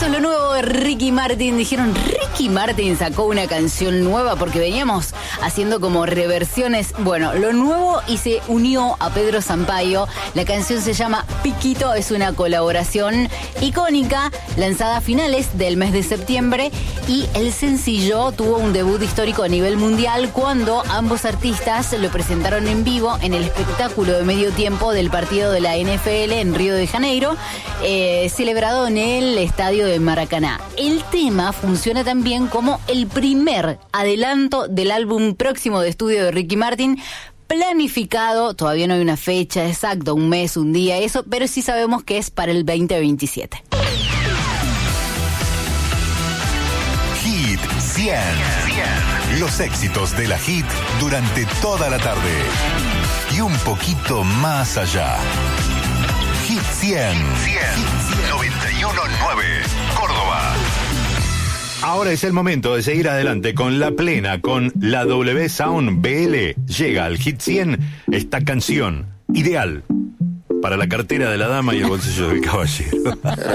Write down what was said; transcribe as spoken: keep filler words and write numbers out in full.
Esto es lo nuevo de Ricky Martin. Dijeron, Ricky Martin sacó una canción nueva porque veníamos haciendo como reversiones. Bueno, lo nuevo y se unió a Pedro Sampaio. La canción se llama Piquito, es una colaboración icónica lanzada a finales del mes de septiembre y el sencillo tuvo un debut histórico a nivel mundial cuando ambos artistas lo presentaron en vivo en el espectáculo de medio tiempo del partido de la N F L en Río de Janeiro, eh, celebrado en el estadio de Maracaná. El tema funciona también como el primer adelanto del álbum próximo de estudio de Ricky Martin, planificado, todavía no hay una fecha exacta, un mes, un día, eso, pero sí sabemos que es para el veinte veintisiete. Hit cien. Los éxitos de la Hit durante toda la tarde. Y un poquito más allá. Hit cien. noventa y uno punto nueve. Córdoba. Ahora es el momento de seguir adelante con la plena, con la W Sound B L. Llega al Hit cien esta canción ideal para la cartera de la dama y el bolsillo del caballero.